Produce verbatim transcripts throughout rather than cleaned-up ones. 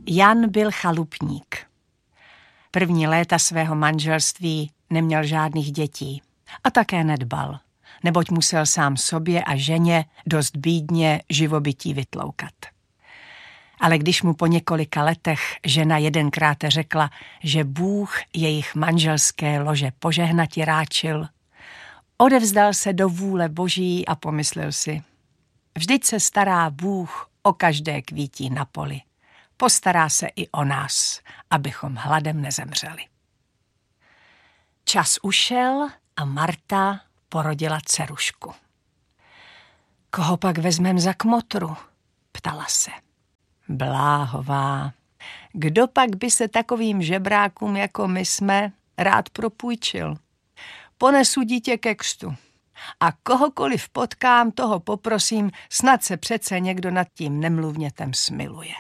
Jan byl chalupník. První léta svého manželství neměl žádných dětí a také nedbal, neboť musel sám sobě a ženě dost bídně živobytí vytloukat. Ale když mu po několika letech žena jedenkrát řekla, že Bůh jejich manželské lože požehnati ráčil, odevzdal se do vůle Boží a pomyslel si, vždyť se stará Bůh o každé kvítí na poli. Postará se i o nás, abychom hladem nezemřeli. Čas ušel a Marta porodila dcerušku. Koho pak vezmem za kmotru? Ptala se. Bláhová, kdo pak by se takovým žebrákům, jako my jsme, rád propůjčil? Ponesu dítě ke křtu a kohokoliv potkám, toho poprosím, snad se přece někdo nad tím nemluvnětem smiluje.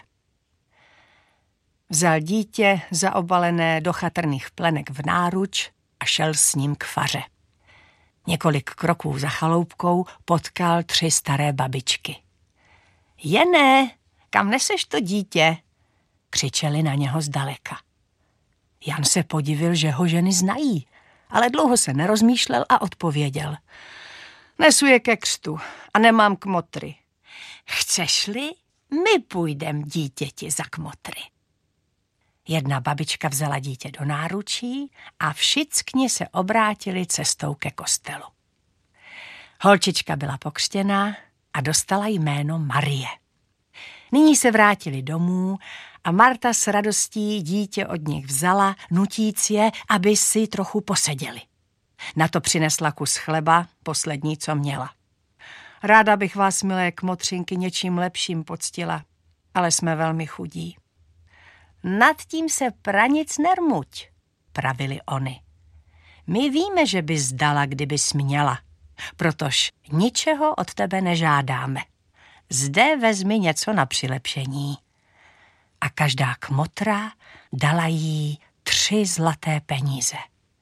Vzal dítě zaobalené do chatrných plenek v náruč a šel s ním k faře. Několik kroků za chaloupkou potkal tři staré babičky. Jené, kam neseš to dítě? Křičeli na něho zdaleka. Jan se podivil, že ho ženy znají, ale dlouho se nerozmýšlel a odpověděl. Nesu je ke křtu a nemám kmotry. Chceš-li, my půjdem dítěti za kmotry. Jedna babička vzala dítě do náručí a všichni se obrátili cestou ke kostelu. Holčička byla pokřtěná a dostala jméno Marie. Nyní se vrátili domů a Marta s radostí dítě od nich vzala, nutíc je, aby si trochu poseděli. Na to přinesla kus chleba, poslední, co měla. Ráda bych vás, milé kmotřinky, něčím lepším poctila, ale jsme velmi chudí. Nad tím se pranic nermuť, pravili oni. My víme, že bys dala, kdybys měla, protož ničeho od tebe nežádáme. Zde vezmi něco na přilepšení. A každá kmotra dala jí tři zlaté peníze.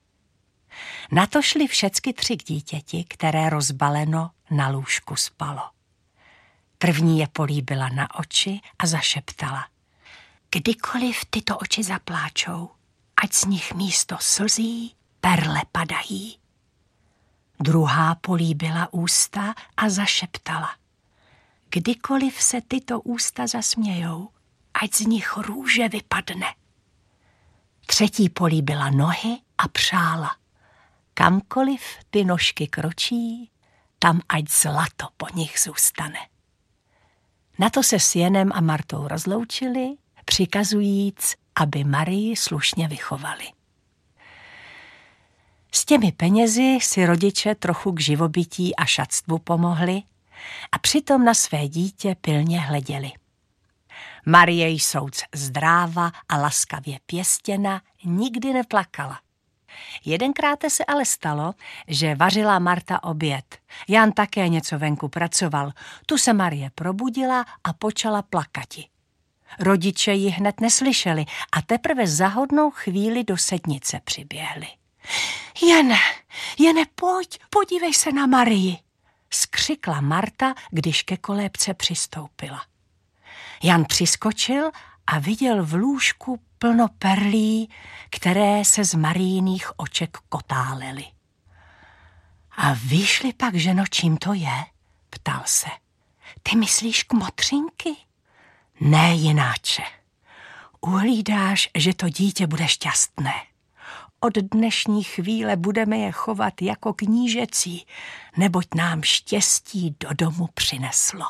Na to šli všecky tři k dítěti, které rozbaleno na lůžku spalo. První je políbila na oči a zašeptala. Kdykoliv tyto oči zapláčou, ať z nich místo slzí perle padají. Druhá políbila ústa a zašeptala. Kdykoliv se tyto ústa zasmějou, ať z nich růže vypadne. Třetí políbila nohy a přála. Kamkoliv ty nožky kročí, tam ať zlato po nich zůstane. Na to se s Janem a Martou rozloučili, přikazujíc, aby Marii slušně vychovali. S těmi penězi si rodiče trochu k živobytí a šatstvu pomohli a přitom na své dítě pilně hleděli. Marie jsouc zdráva a laskavě pěstěna nikdy neplakala. Jedenkrát se ale stalo, že vařila Marta oběd. Jan také něco venku pracoval. Tu se Marie probudila a počala plakati. Rodiče ji hned neslyšeli a teprve za hodnou chvíli do sednice přiběhli. Jene, Jene, pojď, podívej se na Marii, skřikla Marta, když ke kolébce přistoupila. Jan přiskočil a viděl v lůžku plno perlí, které se z Marijiných oček kotálely. A víš-li pak, ženo, čím to je? Ptal se. Ty myslíš kmotřinky? Ne jináče. Uhlídáš, že to dítě bude šťastné. Od dnešní chvíle budeme je chovat jako knížecí, neboť nám štěstí do domu přineslo.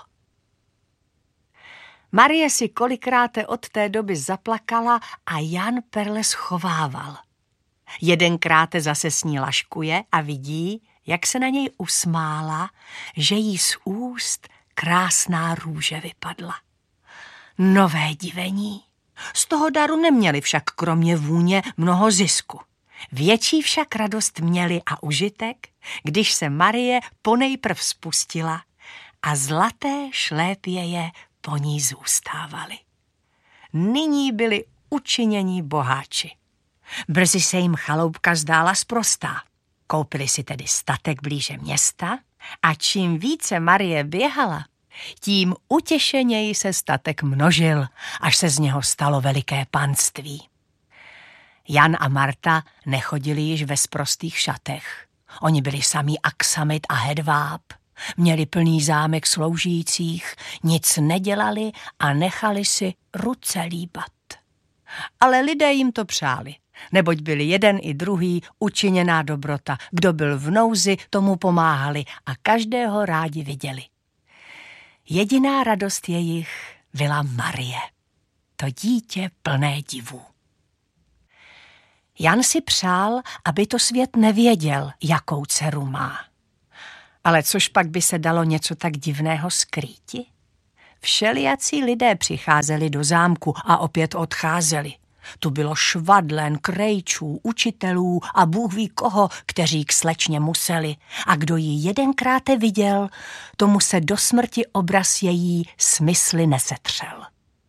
Marie si kolikrát od té doby zaplakala a Jan perle schovával. Jedenkrát zase s ní laškuje a vidí, jak se na něj usmála, že jí z úst krásná růže vypadla. Nové divení. Z toho daru neměli však kromě vůně mnoho zisku. Větší však radost měli a užitek, když se Marie ponejprv spustila a zlaté šlépěje po ní zůstávaly. Nyní byli učinění boháči. Brzy se jim chaloupka zdála sprostá. Koupili si tedy statek blíže města a čím více Marie běhala, Tím utěšeněji se statek množil, až se z něho stalo veliké panství. Jan a Marta nechodili již ve sprostých šatech. Oni byli samý aksamit a hedváb. Měli plný zámek sloužících, nic nedělali a nechali si ruce líbat. Ale lidé jim to přáli, neboť byli jeden i druhý učiněná dobrota. Kdo byl v nouzi, tomu pomáhali a každého rádi viděli. Jediná radost jejich byla Marie, to dítě plné divů. Jan si přál, aby to svět nevěděl, jakou dceru má. Ale což pak by se dalo něco tak divného skrýti? Všelijací lidé přicházeli do zámku a opět odcházeli. Tu bylo švadlen, krejčů, učitelů a Bůh ví koho, kteří k slečně museli. A kdo ji jedenkrát viděl, tomu se do smrti obraz její smysly nesetřel.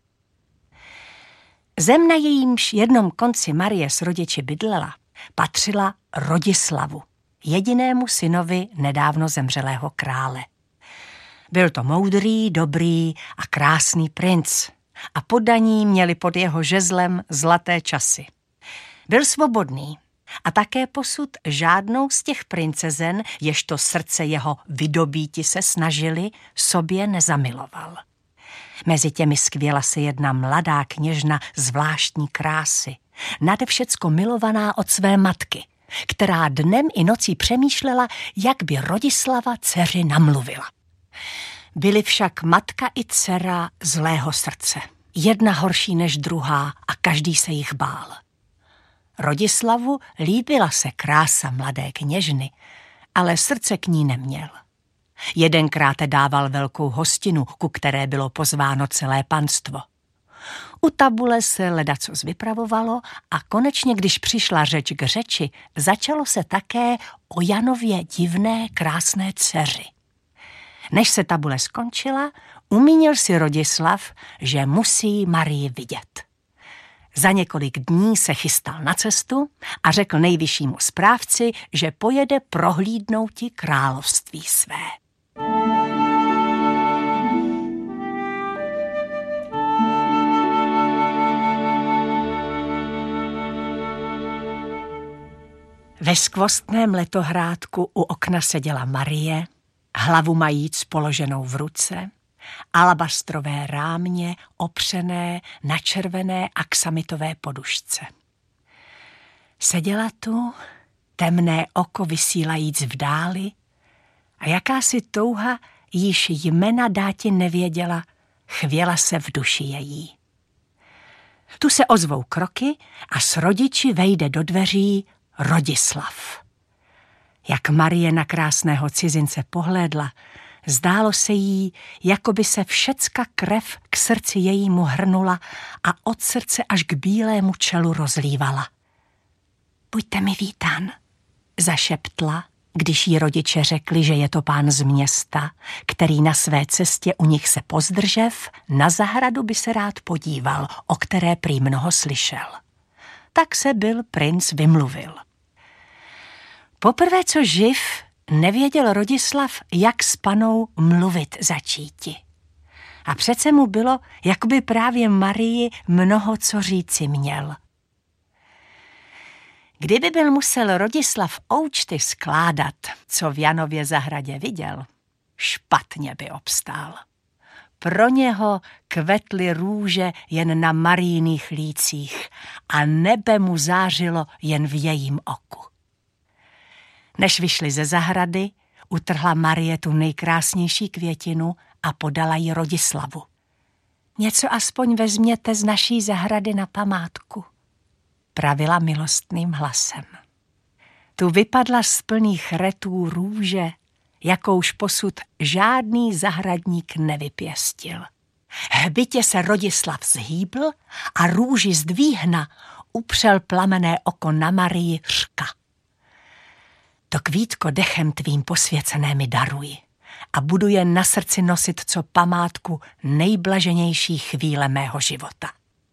Zem, na jejímž jednom konci Marie s rodiči bydlela, patřila Rodislavu, jedinému synovi nedávno zemřelého krále. Byl to moudrý, dobrý a krásný princ a poddaní měli pod jeho žezlem zlaté časy. Byl svobodný a také posud žádnou z těch princezen, ježto srdce jeho vydobíti se snažili, sobě nezamiloval. Mezi těmi skvěla se jedna mladá kněžna zvláštní krásy, nade všecko milovaná od své matky, která dnem i nocí přemýšlela, jak by Rodislava dceři namluvila. Byly však matka i dcera zlého srdce, jedna horší než druhá a každý se jich bál. Rodislavu líbila se krása mladé kněžny, ale srdce k ní neměl. Jedenkrát dával velkou hostinu, ku které bylo pozváno celé panstvo. U tabule se ledacos vypravovalo a konečně, když přišla řeč k řeči, začalo se také o Janově divné krásné dceři. Než se tabule skončila, umínil si Rodislav, že musí Marii vidět. Za několik dní se chystal na cestu a řekl nejvyššímu správci, že pojede prohlídnouti království své. Ve skvostném letohrádku u okna seděla Marie, hlavu majíc položenou v ruce, alabastrové rámě opřené na červené aksamitové podušce. Seděla tu, temné oko vysílajíc v dáli, a jakási touha, již jména dáti nevěděla, chvěla se v duši její. Tu se ozvou kroky a s rodiči vejde do dveří Rodislav. Jak Marie na krásného cizince pohlédla, zdálo se jí, jako by se všecka krev k srdci jejímu hrnula a od srdce až k bílému čelu rozlívala. Buďte mi vítán, zašeptla, když jí rodiče řekli, že je to pán z města, který na své cestě u nich se pozdržev, na zahradu by se rád podíval, o které prý mnoho slyšel. Tak se byl princ vymluvil. Poprvé, co živ, nevěděl Rodislav, jak s panou mluvit začíti. A přece mu bylo, jak by právě Marii mnoho co říci měl. Kdyby byl musel Rodislav oučty skládat, co v Janově zahradě viděl, špatně by obstál. Pro něho kvetly růže jen na Marijných lících a nebe mu zářilo jen v jejím oku. Než vyšli ze zahrady, utrhla Marie tu nejkrásnější květinu a podala ji Rodislavu. Něco aspoň vezměte z naší zahrady na památku, pravila milostným hlasem. Tu vypadla z plných retů růže, jakouž posud žádný zahradník nevypěstil. Hbitě se Rodislav zhýbl a růži zdvíhna upřel plamené oko na Marii řka. To kvítko dechem tvým posvěcené mi daruj a budu je na srdci nosit co památku nejblaženější chvíle mého života.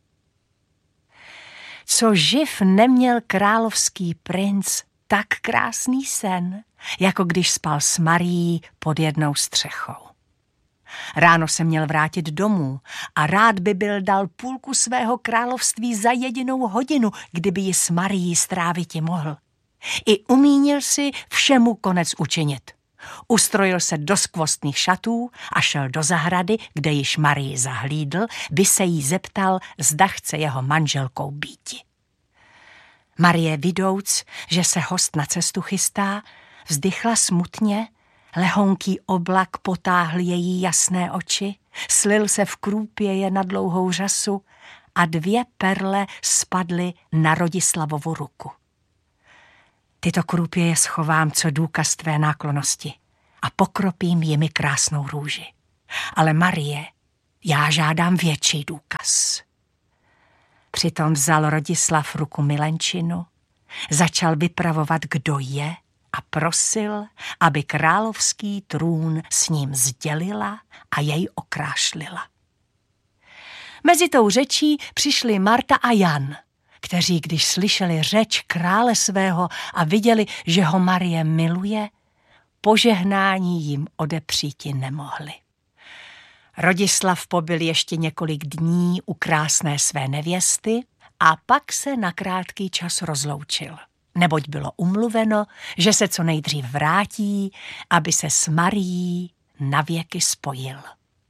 Co živ neměl královský princ tak krásný sen, jako když spal s Marií pod jednou střechou. Ráno se měl vrátit domů a rád by byl dal půlku svého království za jedinou hodinu, kdyby ji s Marií stráviti mohl. I umínil si všemu konec učinit. Ustrojil se do skvostných šatů a šel do zahrady, kde již Marii zahlídl, by se jí zeptal, zda chce jeho manželkou býti. Marie, vidouc, že se host na cestu chystá, vzdychla smutně, lehonký oblak potáhl její jasné oči, slil se v krůpěje na dlouhou řasu a dvě perle spadly na Rodislavovu ruku. Tyto krůpěje schovám co důkaz tvé náklonnosti a pokropím jimi krásnou růži. Ale Marie, já žádám větší důkaz. Přitom vzal Rodislav ruku milenčinu, začal vypravovat, kdo je, a prosil, aby královský trůn s ním sdělila a jej okrášlila. Mezi tou řečí přišli Marta a Jan, kteří, když slyšeli řeč krále svého a viděli, že ho Marie miluje, požehnání jim odepříti nemohli. Rodislav pobyl ještě několik dní u krásné své nevěsty a pak se na krátký čas rozloučil, neboť bylo umluveno, že se co nejdřív vrátí, aby se s Marií navěky spojil.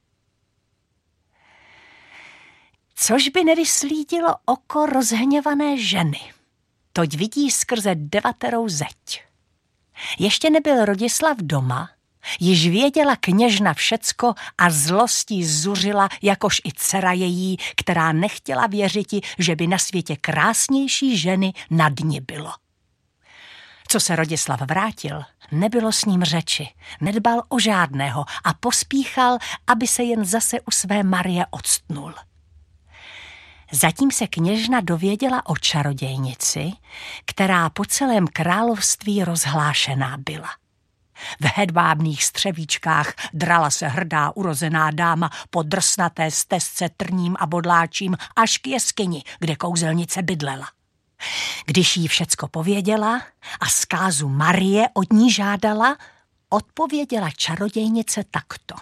Což by nevyslídilo oko rozhněvané ženy, toť vidí skrze devaterou zeď. Ještě nebyl Rodislav doma, již věděla kněžna všecko a zlostí zuřila, jakož i dcera její, která nechtěla věřiti, že by na světě krásnější ženy nad ní bylo. Co se Rodislav vrátil, nebylo s ním řeči, nedbal o žádného a pospíchal, aby se jen zase u své Marie octnul. Zatím se kněžna dověděla o čarodějnici, která po celém království rozhlášená byla. V hedvábných střevíčkách drala se hrdá urozená dáma po drsnaté stezce trním a bodláčím až k jeskyni, kde kouzelnice bydlela. Když jí všecko pověděla a zkázu Marie od ní žádala, odpověděla čarodějnice takto.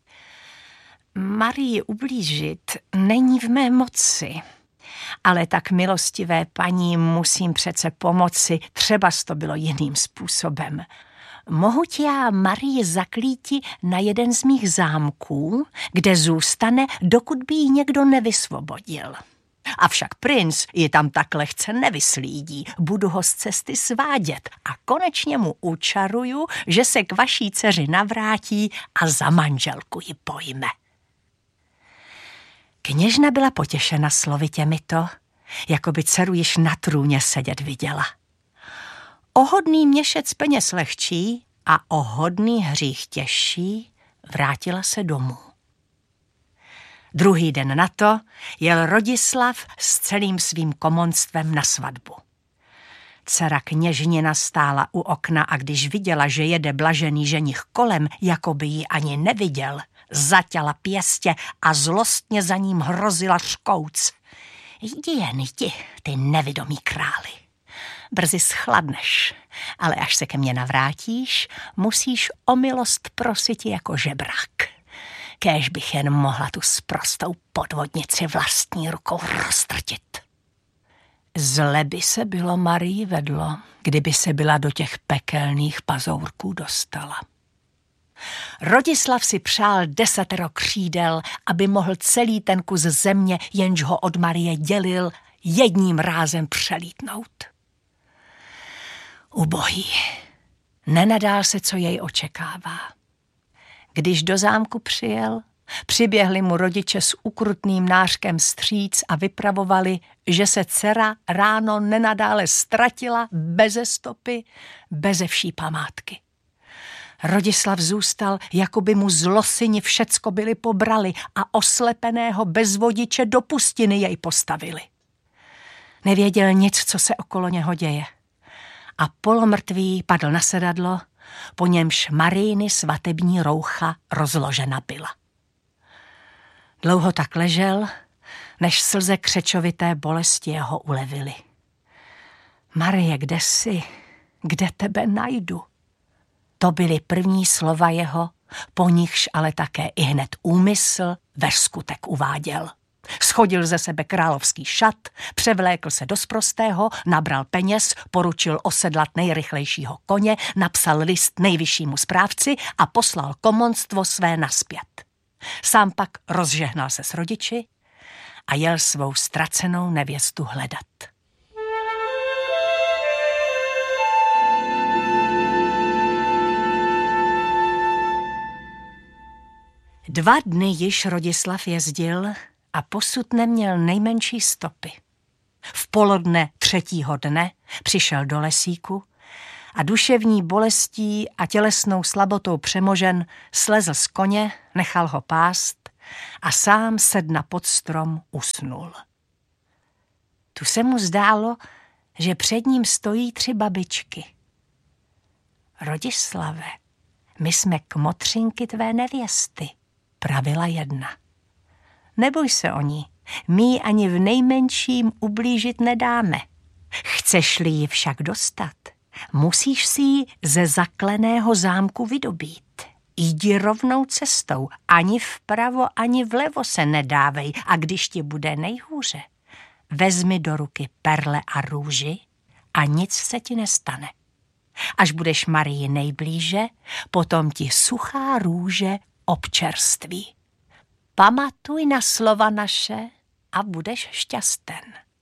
Marii ublížit není v mé moci, ale tak milostivé paní musím přece pomoci, třebas to bylo jiným způsobem. Mohu ti já Marii zaklíti na jeden z mých zámků, kde zůstane, dokud by ji někdo nevysvobodil. Avšak princ ji tam tak lehce nevyslídí, budu ho z cesty svádět a konečně mu učaruju, že se k vaší dceři navrátí a za manželku ji pojme. Kněžna byla potěšena slovy těmito, jako by dceru již na trůně sedět viděla. Ohodný měšec peněz lehčí a ohodný hřích těžší vrátila se domů. Druhý den na to jel Rodislav s celým svým komonstvem na svatbu. Dcera kněžnina stála u okna a když viděla, že jede blažený ženich kolem, jako by ji ani neviděl, zaťala pěstě a zlostně za ním hrozila škouc. Jdi jen, jdi, ty nevidomý králi. Brzy schladneš, ale až se ke mně navrátíš, musíš o milost prosit jako žebrák. Kéž bych jen mohla tu sprostou podvodnici vlastní rukou roztrtit. Zle by se bylo Marii vedlo, kdyby se byla do těch pekelných pazourků dostala. Rodislav si přál desatero křídel, aby mohl celý ten kus země, jenž ho od Marie dělil, jedním rázem přelítnout. Ubohý, nenadál se, co jej očekává. Když do zámku přijel, přiběhli mu rodiče s ukrutným nářkem vstříc a vypravovali, že se dcera ráno nenadále ztratila beze stopy, beze vší památky. Rodislav zůstal, jako by mu zlosyni všecko byli pobrali a oslepeného bez vodiče do pustiny jej postavili. Nevěděl nic, co se okolo něho děje. A polomrtvý padl na sedadlo, po němž Marijiny svatební roucha rozložena byla. Dlouho tak ležel, než slze křečovité bolesti jeho ulevily. Marie, kde jsi? Kde tebe najdu? To byly první slova jeho, po nichž ale také i hned úmysl ve skutek uváděl. Schodil ze sebe královský šat, převlékl se do sprostého, nabral peněz, poručil osedlat nejrychlejšího koně, napsal list nejvyššímu správci a poslal komonstvo své nazpět. Sám pak rozžehnal se s rodiči a jel svou ztracenou nevěstu hledat. Dva dny již Rodislav jezdil a posud neměl nejmenší stopy. V polodne třetího dne přišel do lesíku a duševní bolestí a tělesnou slabotou přemožen slezl z koně, nechal ho pást a sám sedna pod strom usnul. Tu se mu zdálo, že před ním stojí tři babičky. Rodislave, my jsme kmotřinky tvé nevěsty, pravila jedna. Neboj se o ní, my ji ani v nejmenším ublížit nedáme. Chceš-li ji však dostat, musíš si ji ze zakleného zámku vydobít. Jdi rovnou cestou, ani vpravo, ani vlevo se nedávej a když ti bude nejhůře, vezmi do ruky perle a růži a nic se ti nestane. Až budeš Marii nejblíže, potom ti suchá růže občerství. Pamatuj na slova naše a budeš šťasten.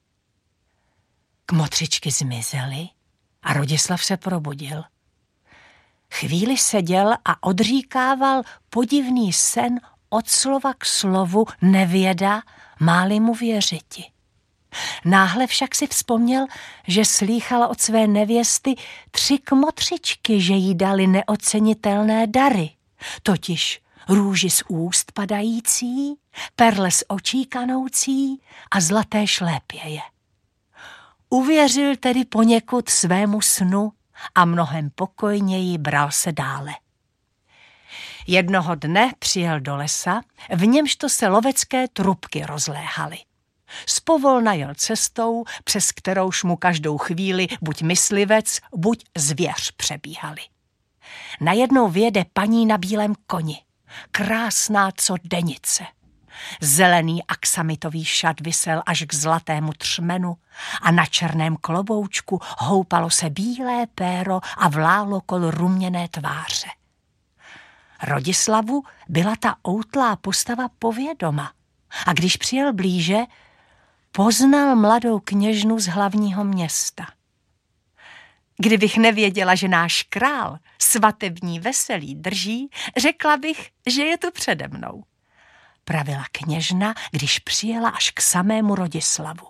Kmotřičky zmizely a Rodislav se probudil. Chvíli seděl a odříkával podivný sen od slova k slovu, nevěda, máli mu věřiti. Náhle však si vzpomněl, že slýchal od své nevěsty tři kmotřičky, že jí dali neocenitelné dary, totiž růži z úst padající, perle z očí kanoucí a zlaté šlépěje. Uvěřil tedy poněkud svému snu a mnohem pokojněji bral se dále. Jednoho dne přijel do lesa, v němž to se lovecké trubky rozléhaly. Zpovolna jel cestou, přes kterouž mu každou chvíli buď myslivec, buď zvěř přebíhali. Najednou vyjede paní na bílém koni, krásná co denice. Zelený aksamitový šat visel až k zlatému třmenu a na černém kloboučku houpalo se bílé péro a vlálo kol ruměné tváře. Rodislavu byla ta outlá postava povědoma a když přijel blíže, poznal mladou kněžnu z hlavního města. Kdybych nevěděla, že náš král svatební veselí drží, řekla bych, že je tu přede mnou, pravila kněžna, když přijela až k samému Rodislavu.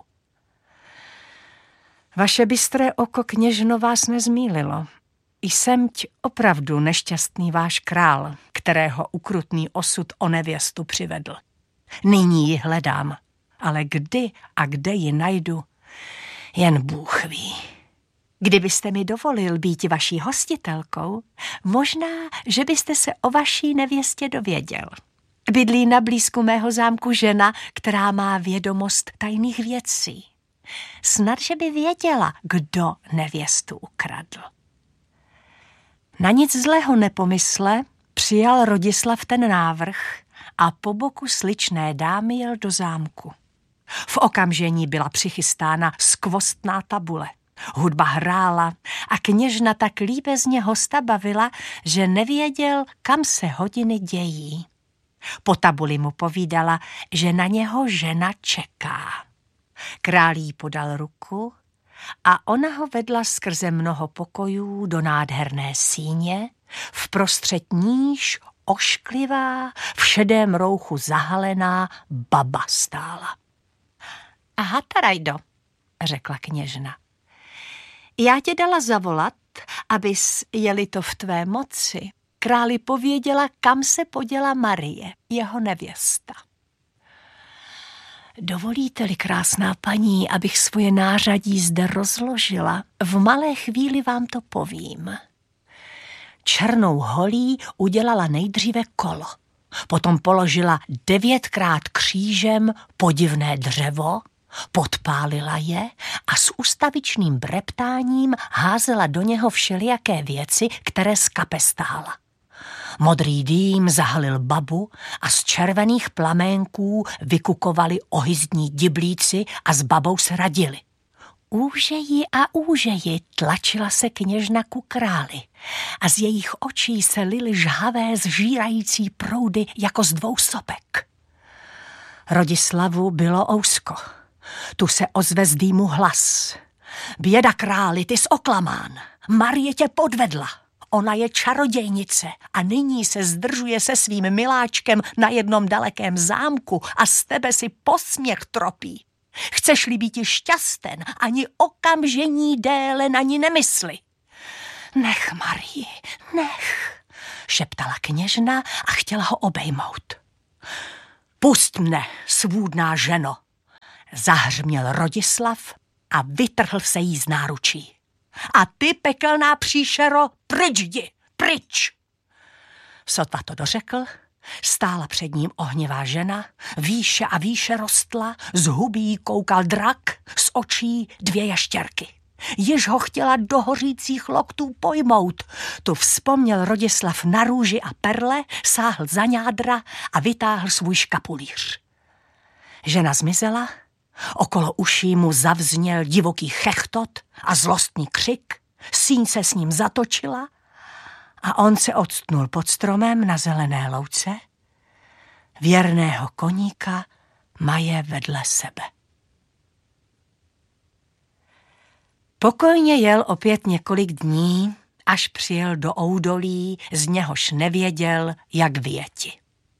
Vaše bystré oko, kněžno, vás nezmýlilo. Jsemť opravdu nešťastný váš král, kterého ukrutný osud o nevěstu přivedl. Nyní ji hledám, ale kdy a kde ji najdu, jen Bůh ví. Kdybyste mi dovolil být vaší hostitelkou, možná, že byste se o vaší nevěstě dověděl. Bydlí na blízku mého zámku žena, která má vědomost tajných věcí. Snad, že by věděla, kdo nevěstu ukradl. Na nic zlého nepomysle přijal Rodislav ten návrh a po boku sličné dámy jel do zámku. V okamžení byla přichystána skvostná tabule. Hudba hrála a kněžna tak líbezně hosta bavila, že nevěděl, kam se hodiny dějí. Po tabuli mu povídala, že na něho žena čeká. Král jí podal ruku a ona ho vedla skrze mnoho pokojů do nádherné síně, vprostřed níž ošklivá, v šedém rouchu zahalená baba stála. Aha, Tarajdo, řekla kněžna. Já tě dala zavolat, abys, je-li to v tvé moci, králi pověděla, kam se poděla Marie, jeho nevěsta. Dovolíte-li, krásná paní, abych svoje nářadí zde rozložila, v malé chvíli vám to povím. Černou holí udělala nejdříve kolo, potom položila devětkrát křížem podivné dřevo, podpálila je a s ustavičným breptáním házela do něho všelijaké věci, které z kapes stála. Modrý dým zahalil babu a z červených plaménků vykukovali ohyzdní diblíci a s babou se radili. Úžeji a úžeji tlačila se kněžna ku králi a z jejich očí se lily žhavé zžírající proudy jako z dvou sopek. Rodislavu bylo ousko. Tu se ozve z dýmu hlas. Běda králi, ty jsi oklamán. Marie tě podvedla. Ona je čarodějnice a nyní se zdržuje se svým miláčkem na jednom dalekém zámku a z tebe si posměch tropí. Chceš-li být šťasten, ani okamžení déle na ní nemysli. Nech, Marii, nech, šeptala kněžna a chtěla ho obejmout. Pusť mne, svůdná ženo, zahřměl Rodislav a vytrhl se jí z náručí. A ty, pekelná příšero, pryč jdi, pryč! Sotva to dořekl, stála před ním ohnivá žena, výše a výše rostla, z hubí koukal drak, z očí dvě ještěrky. Již ho chtěla do hořících loktů pojmout. Tu vzpomněl Rodislav na růži a perle, sáhl za ňádra a vytáhl svůj škapulíř. Žena zmizela, okolo uší mu zavzněl divoký chechtot a zlostný křik, síň se s ním zatočila a on se odstnul pod stromem na zelené louce, věrného koníka maje vedle sebe. Pokojně jel opět několik dní, až přijel do Oudolí, z něhož nevěděl, jak vyjeti.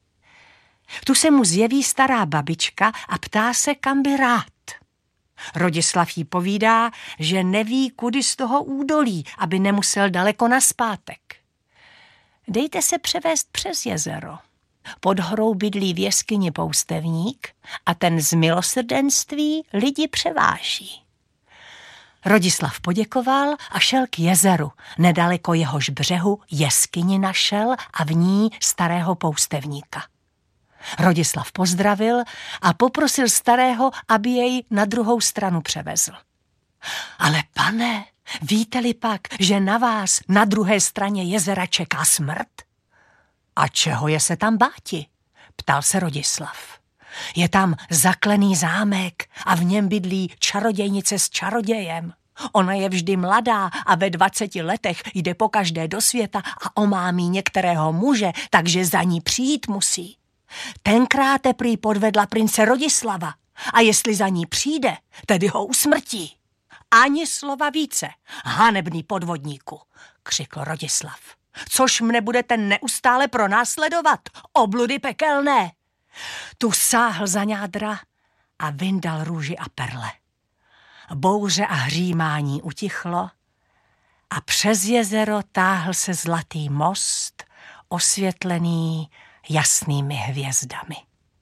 Tu se mu zjeví stará babička a ptá se, kam by rád. Rodislav jí povídá, že neví, kudy z toho údolí, aby nemusel daleko naspátek. Dejte se převést přes jezero. Pod horou bydlí v jeskyni poustevník a ten z milosrdenství lidi převáží. Rodislav poděkoval a šel k jezeru. Nedaleko jehož břehu jeskyni našel a v ní starého poustevníka. Rodislav pozdravil a poprosil starého, aby jej na druhou stranu převezl. Ale pane, víte-li pak, že na vás na druhé straně jezera čeká smrt? A čeho je se tam báti? Ptal se Rodislav. Je tam zaklený zámek a v něm bydlí čarodějnice s čarodějem. Ona je vždy mladá a ve dvaceti letech jde pokaždé do světa a omámí některého muže, takže za ní přijít musí. Tenkrát prý podvedla prince Rodislava a jestli za ní přijde, tedy ho usmrtí. Ani slova více, hanebný podvodníku, křikl Rodislav. Což mne budete neustále pronásledovat, obludy pekelné. Tu sáhl za ňádra a vyndal růži a perle. Bouře a hřímání utichlo a přes jezero táhl se zlatý most, osvětlený jasnými hvězdami.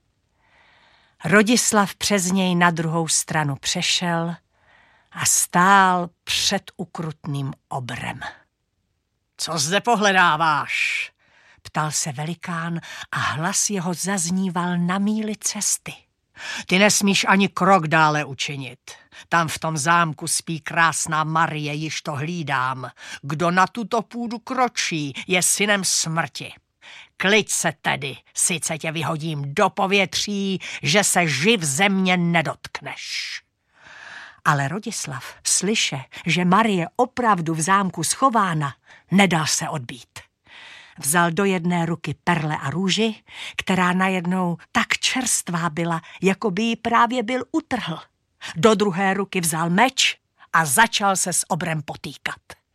Rodislav přes něj na druhou stranu přešel a stál před ukrutným obrem. Co zde pohledáváš? Ptal se velikán a hlas jeho zazníval na míli cesty. Ty nesmíš ani krok dále učinit. Tam v tom zámku spí krásná Marie, již to hlídám. Kdo na tuto půdu kročí, je synem smrti. Kliď se tedy, sice tě vyhodím do povětří, že se živ země nedotkneš. Ale Rodislav slyše, že Marie opravdu v zámku schována, nedal se odbít. Vzal do jedné ruky perle a růži, která najednou tak čerstvá byla, jako by ji právě byl utrhl. Do druhé ruky vzal meč a začal se s obrem potýkat.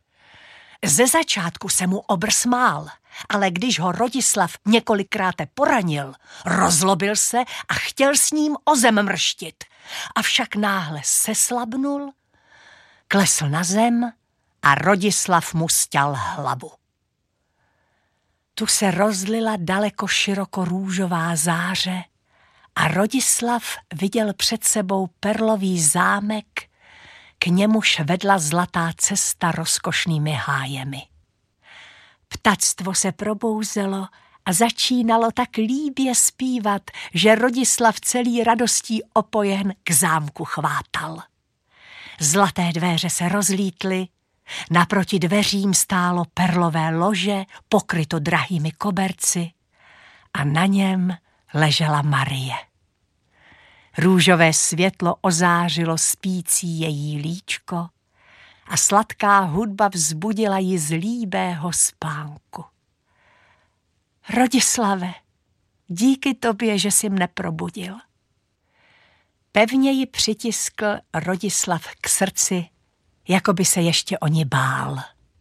Ze začátku se mu obr smál, ale když ho Rodislav několikrát poranil, rozlobil se a chtěl s ním o zem mrštit. Avšak náhle seslabnul, klesl na zem a Rodislav mu sťal hlavu. Tu se rozlila daleko široko růžová záře a Rodislav viděl před sebou perlový zámek, k němuž vedla zlatá cesta rozkošnými hájemi. Ptactvo se probouzelo a začínalo tak líbě zpívat, že Rodislav celý radostí opojen k zámku chvátal. Zlaté dvéře se rozlítly Naproti dveřím stálo perlové lože, pokryto drahými koberci, a na něm ležela Marie. Růžové světlo ozářilo spící její líčko a sladká hudba vzbudila ji z líbého spánku. Rodislave, díky tobě, že jsi mne probudil. Pevně ji přitiskl Rodislav k srdci, jako by se ještě o ní bál.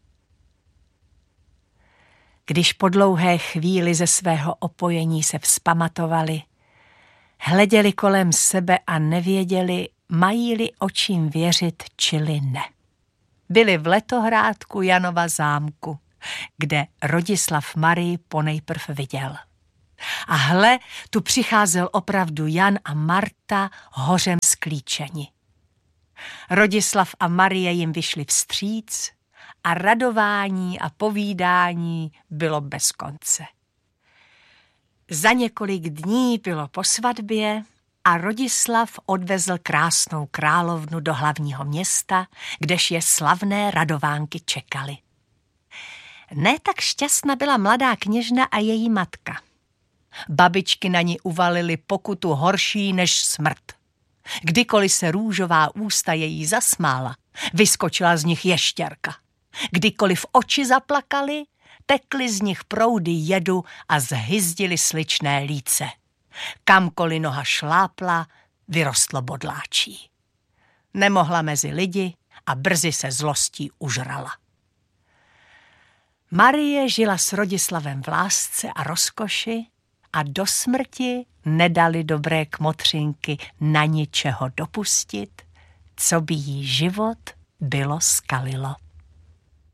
Když po dlouhé chvíli ze svého opojení se vzpamatovali, hleděli kolem sebe a nevěděli, mají-li očím věřit, čili ne. Byli v letohrádku Janova zámku, kde Rodislav Marii ponejprv viděl. A hle, tu přicházel opravdu Jan a Marta hořem sklíčeni. Rodislav a Marie jim vyšli vstříc a radování a povídání bylo bez konce. Za několik dní bylo po svatbě a Rodislav odvezl krásnou královnu do hlavního města, kdež je slavné radovánky čekaly. Ne tak šťastná byla mladá kněžna a její matka. Babičky na ní uvalily pokutu horší než smrt. Kdykoliv se růžová ústa její zasmála, vyskočila z nich ještěrka. Kdykoliv oči zaplakaly, tekly z nich proudy jedu a zhyzdily sličné líce. Kamkoliv noha šlápla, vyrostlo bodláčí. Nemohla mezi lidi a brzy se zlostí užrala. Marie žila s Rodislavem v lásce a rozkoši a do smrti nedali dobré kmotřinky na ničeho dopustit, co by jí život bylo skalilo.